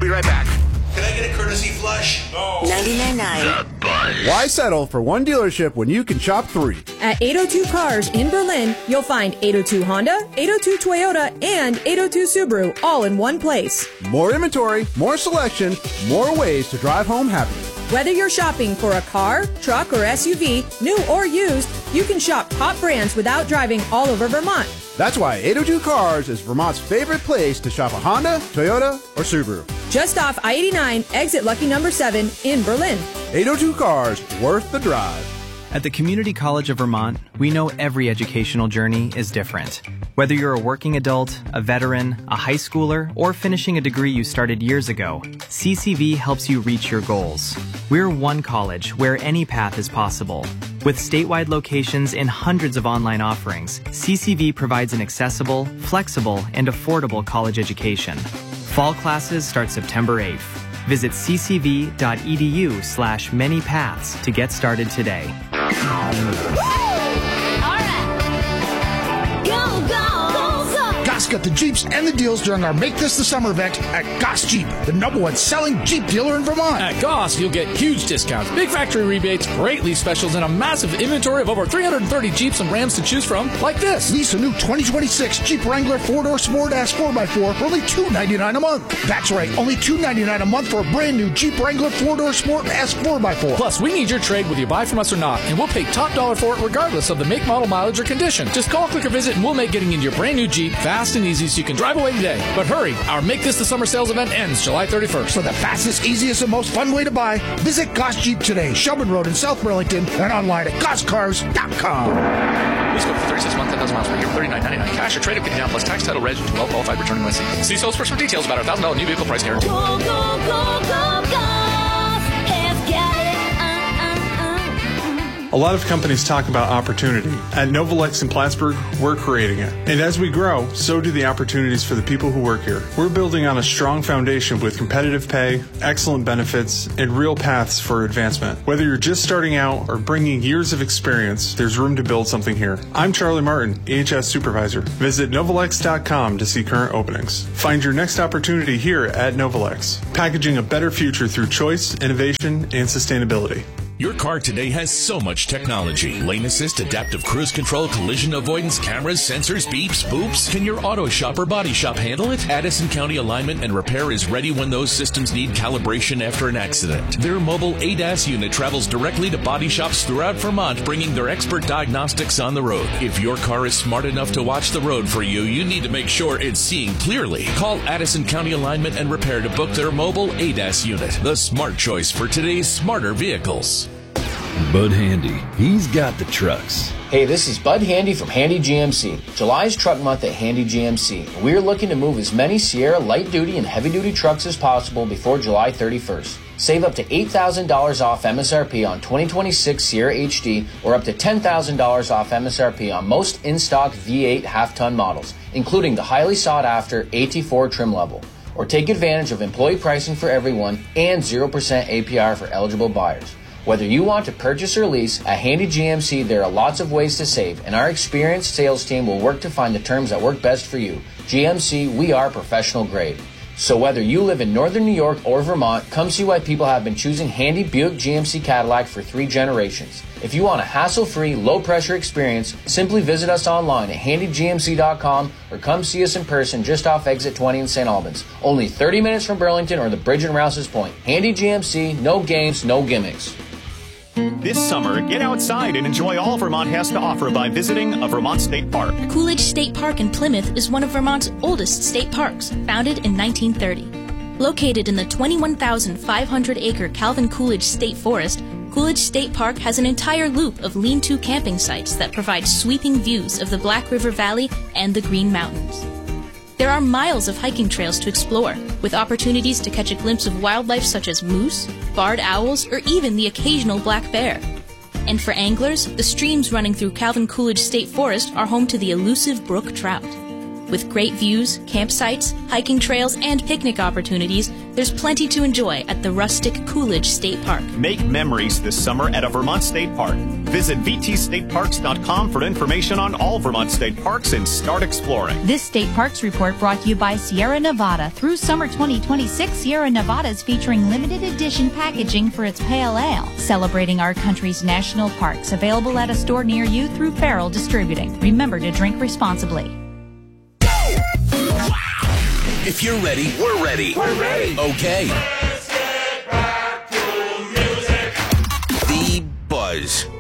be right back. Can I get a courtesy flush? No. 99.9. Why settle for one dealership when you can shop three? At 802 Cars in Berlin, you'll find 802 Honda, 802 Toyota, and 802 Subaru all in one place. More inventory, more selection, more ways to drive home happy. Whether you're shopping for a car, truck, or SUV, new or used, you can shop top brands without driving all over Vermont. That's why 802 Cars is Vermont's favorite place to shop a Honda, Toyota, or Subaru. Just off I-89, exit lucky number 7 in Berlin. 802 Cars, worth the drive. At the Community College of Vermont, we know every educational journey is different. Whether you're a working adult, a veteran, a high schooler, or finishing a degree you started years ago, CCV helps you reach your goals. We're one college where any path is possible. With statewide locations and hundreds of online offerings, CCV provides an accessible, flexible, and affordable college education. Fall classes start September 8th. Visit ccv.edu/manypaths to get started today. Goss got the Jeeps and the deals during our Make This the Summer event at Goss Jeep, the #1 selling Jeep dealer in Vermont. At Goss, you'll get huge discounts, big factory rebates, great lease specials, and a massive inventory of over 330 Jeeps and Rams to choose from, like this. Lease a new 2026 Jeep Wrangler 4-door Sport Ass 4x4 for only $299 a month. That's right, only $299 a month for a brand new Jeep Wrangler 4-door Sport Ass 4x4. Plus, we need your trade whether you buy from us or not, and we'll pay top dollar for it regardless of the make, model, mileage, or condition. Just call, click, or visit, and we'll make getting into your brand new Jeep fast and easy so you can drive away today. But hurry, our Make This the Summer sales event ends July 31st. For the fastest, easiest, and most fun way to buy, visit Goss Jeep today, Shelburne Road in South Burlington, and online at gosscars.com. Please go for 36 months, 10,000 miles per year, $39.99 cash or trade-up down plus tax, title, reg, to well-qualified returning lessee. See salesperson for details about our $1,000 new vehicle price guarantee. Go, go, go, go, go. Have got it. A lot of companies talk about opportunity. At Novalex in Plattsburgh, we're creating it. And as we grow, so do the opportunities for the people who work here. We're building on a strong foundation with competitive pay, excellent benefits, and real paths for advancement. Whether you're just starting out or bringing years of experience, there's room to build something here. I'm Charlie Martin, EHS Supervisor. Visit Novalex.com to see current openings. Find your next opportunity here at Novalex, packaging a better future through choice, innovation, and sustainability. Your car today has so much technology. Lane assist, adaptive cruise control, collision avoidance, cameras, sensors, beeps, boops. Can your auto shop or body shop handle it? Addison County Alignment and Repair is ready when those systems need calibration after an accident. Their mobile ADAS unit travels directly to body shops throughout Vermont, bringing their expert diagnostics on the road. If your car is smart enough to watch the road for you, you need to make sure it's seeing clearly. Call Addison County Alignment and Repair to book their mobile ADAS unit, the smart choice for today's smarter vehicles. Bud Handy, he's got the trucks. Hey, this is Bud Handy from Handy GMC. July is truck month at Handy GMC. We're looking to move as many Sierra light-duty and heavy-duty trucks as possible before July 31st. Save up to $8,000 off MSRP on 2026 Sierra HD or up to $10,000 off MSRP on most in-stock V8 half-ton models, including the highly sought-after AT4 trim level. Or take advantage of employee pricing for everyone and 0% APR for eligible buyers. Whether you want to purchase or lease, at Handy GMC there are lots of ways to save, and our experienced sales team will work to find the terms that work best for you. GMC, we are professional grade. So whether you live in Northern New York or Vermont, come see why people have been choosing Handy Buick GMC Cadillac for 3 generations. If you want a hassle-free, low-pressure experience, simply visit us online at handygmc.com or come see us in person just off Exit 20 in St. Albans. Only 30 minutes from Burlington or the bridge in Rouse's Point. Handy GMC, no games, no gimmicks. This summer, get outside and enjoy all Vermont has to offer by visiting a Vermont state park. Coolidge State Park in Plymouth is one of Vermont's oldest state parks, founded in 1930. Located in the 21,500-acre Calvin Coolidge State Forest, Coolidge State Park has an entire loop of lean-to camping sites that provide sweeping views of the Black River Valley and the Green Mountains. There are miles of hiking trails to explore, with opportunities to catch a glimpse of wildlife such as moose, barred owls, or even the occasional black bear. And for anglers, the streams running through Calvin Coolidge State Forest are home to the elusive brook trout. With great views, campsites, hiking trails, and picnic opportunities, there's plenty to enjoy at the rustic Coolidge State Park. Make memories this summer at a Vermont state park. Visit vtstateparks.com for information on all Vermont state parks and start exploring. This State Parks Report brought to you by Sierra Nevada. Through summer 2026, Sierra Nevada is featuring limited edition packaging for its pale ale, celebrating our country's national parks. Available at a store near you through Farrell Distributing. Remember to drink responsibly. If you're ready, we're ready. We're ready. Okay. Let's get back to music. The Buzz.